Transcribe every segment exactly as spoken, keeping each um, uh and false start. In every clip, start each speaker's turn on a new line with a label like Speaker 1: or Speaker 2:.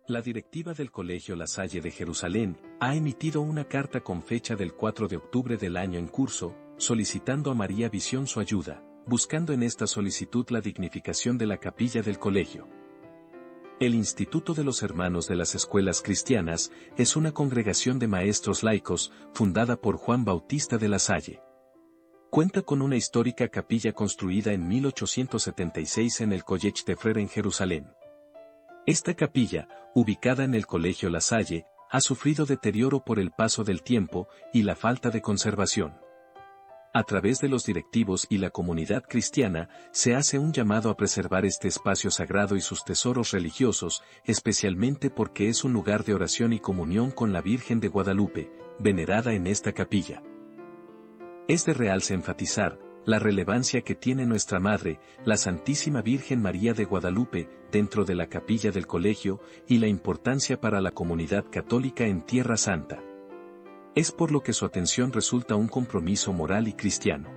Speaker 1: La directiva del Colegio La Salle de Jerusalén ha emitido una carta con fecha del cuatro de octubre del año en curso, solicitando a María Visión su ayuda, buscando en esta solicitud la dignificación de la capilla del colegio. El Instituto de los Hermanos de las Escuelas Cristianas es una congregación de maestros laicos fundada por Juan Bautista de La Salle. Cuenta con una histórica capilla construida en mil ochocientos setenta y seis en el College de Frere en Jerusalén. Esta capilla, ubicada en el Colegio La Salle, ha sufrido deterioro por el paso del tiempo y la falta de conservación. A través de los directivos y la comunidad cristiana, se hace un llamado a preservar este espacio sagrado y sus tesoros religiosos, especialmente porque es un lugar de oración y comunión con la Virgen de Guadalupe, venerada en esta capilla. Es de realce enfatizar la relevancia que tiene nuestra Madre, la Santísima Virgen María de Guadalupe, dentro de la capilla del colegio, y la importancia para la comunidad católica en Tierra Santa. Es por lo que su atención resulta un compromiso moral y cristiano.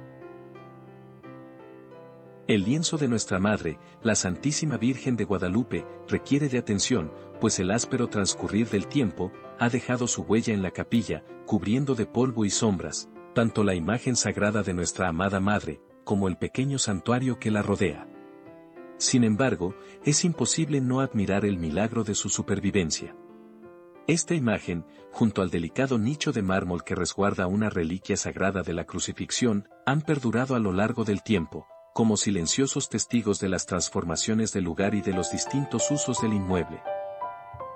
Speaker 1: El lienzo de nuestra Madre, la Santísima Virgen de Guadalupe, requiere de atención, pues el áspero transcurrir del tiempo ha dejado su huella en la capilla, cubriendo de polvo y sombras tanto la imagen sagrada de nuestra amada Madre, como el pequeño santuario que la rodea. Sin embargo, es imposible no admirar el milagro de su supervivencia. Esta imagen, junto al delicado nicho de mármol que resguarda una reliquia sagrada de la crucifixión, han perdurado a lo largo del tiempo, como silenciosos testigos de las transformaciones del lugar y de los distintos usos del inmueble.